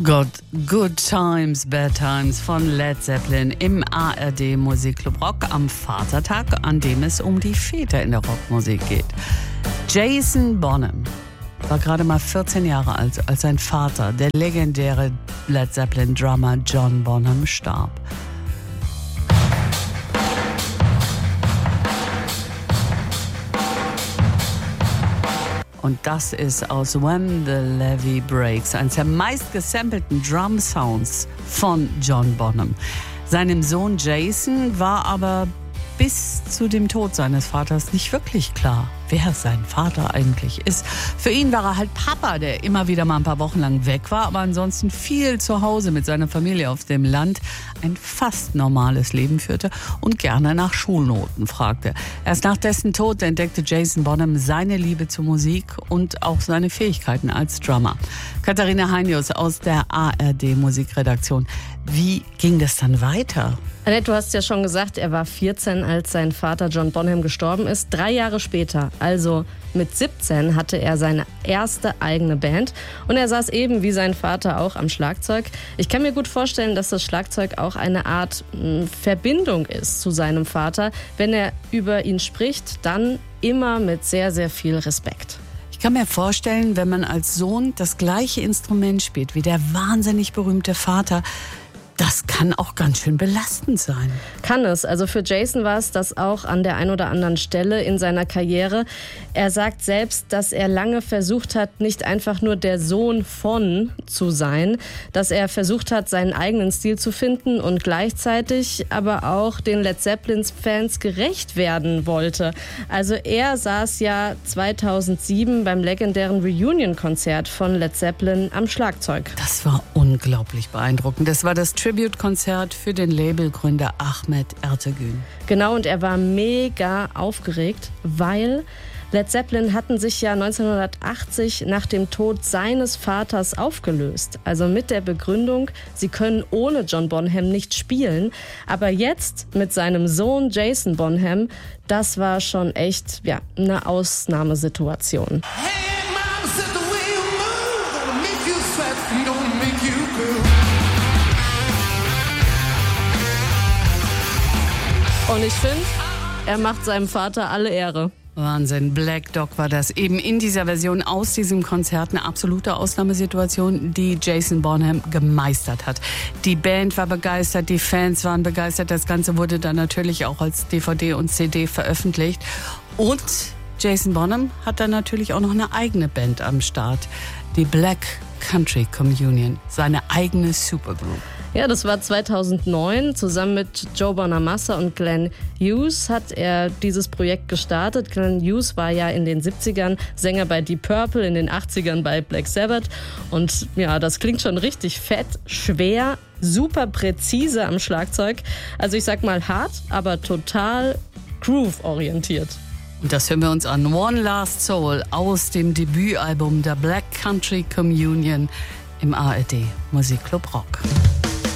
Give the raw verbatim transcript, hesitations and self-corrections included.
Got Good Times, Bad Times von Led Zeppelin im A R D Musikclub Rock am Vatertag, an dem es um die Väter in der Rockmusik geht. Jason Bonham war gerade mal vierzehn Jahre alt, als sein Vater, der legendäre Led Zeppelin-Drummer John Bonham, starb. Und das ist aus When the Levee Breaks, eines der meistgesampelten Drum-Sounds von John Bonham. Seinem Sohn Jason war aber bis zu dem Tod seines Vaters nicht wirklich klar, wer sein Vater eigentlich ist. Für ihn war er halt Papa, der immer wieder mal ein paar Wochen lang weg war, aber ansonsten viel zu Hause mit seiner Familie auf dem Land ein fast normales Leben führte und gerne nach Schulnoten fragte. Erst nach dessen Tod entdeckte Jason Bonham seine Liebe zur Musik und auch seine Fähigkeiten als Drummer. Katharina Heinius aus der A R D Musikredaktion. Wie ging das dann weiter? Annette, du hast ja schon gesagt, er war vierzehn, als sein Vater John Bonham gestorben ist. Drei Jahre später, also mit siebzehn, hatte er seine erste eigene Band. Und er saß eben wie sein Vater auch am Schlagzeug. Ich kann mir gut vorstellen, dass das Schlagzeug auch eine Art mh, Verbindung ist zu seinem Vater. Wenn er über ihn spricht, dann immer mit sehr, sehr viel Respekt. Ich kann mir vorstellen, wenn man als Sohn das gleiche Instrument spielt wie der wahnsinnig berühmte Vater, das kann auch ganz schön belastend sein. Kann es. Also für Jason war es das auch an der einen oder anderen Stelle in seiner Karriere. Er sagt selbst, dass er lange versucht hat, nicht einfach nur der Sohn von zu sein, dass er versucht hat, seinen eigenen Stil zu finden und gleichzeitig aber auch den Led Zeppelin-Fans gerecht werden wollte. Also er saß ja zweitausendsieben beim legendären Reunion-Konzert von Led Zeppelin am Schlagzeug. Das war unglaublich beeindruckend. Das war das Tribute-Konzert für den Labelgründer Ahmet Ertegün. Genau, und er war mega aufgeregt, weil Led Zeppelin hatten sich ja neunzehnhundertachtzig nach dem Tod seines Vaters aufgelöst. Also mit der Begründung, sie können ohne John Bonham nicht spielen. Aber jetzt mit seinem Sohn Jason Bonham, das war schon echt ja, eine Ausnahmesituation. Hey, Mama said the way you move, gonna make you sweat, gonna make you groove. Und ich finde, er macht seinem Vater alle Ehre. Wahnsinn, Black Dog war das. Eben in dieser Version aus diesem Konzert eine absolute Ausnahmesituation, die Jason Bonham gemeistert hat. Die Band war begeistert, die Fans waren begeistert. Das Ganze wurde dann natürlich auch als D V D und C D veröffentlicht. Und Jason Bonham hat dann natürlich auch noch eine eigene Band am Start. Die Black Country Communion, seine eigene Supergroup. Ja, das war zweitausendneun. Zusammen mit Joe Bonamassa und Glenn Hughes hat er dieses Projekt gestartet. Glenn Hughes war ja in den siebzigern Sänger bei Deep Purple, in den achtzigern bei Black Sabbath. Und ja, das klingt schon richtig fett, schwer, super präzise am Schlagzeug. Also ich sag mal hart, aber total groove-orientiert. Und das hören wir uns an. One Last Soul aus dem Debütalbum der Black Country Communion im A R D Musikclub Rock.